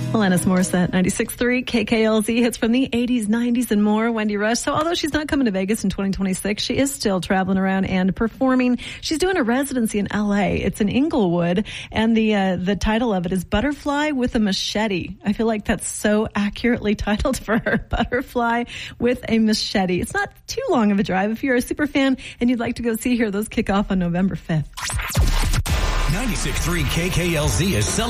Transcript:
Alanis Morissette, 96.3 KKLZ, hits from the 80s, 90s, and more. Wendy Rush. So although she's not coming to Vegas in 2026, she is still traveling around and performing. She's doing a residency in LA. It's in Inglewood, and the title of it is Butterfly with a Machete. I feel like that's so accurately titled for her. Butterfly with a Machete. It's not too long of a drive. If you're a super fan and you'd like to go see her, those kick off on November 5th. 96.3 KKLZ is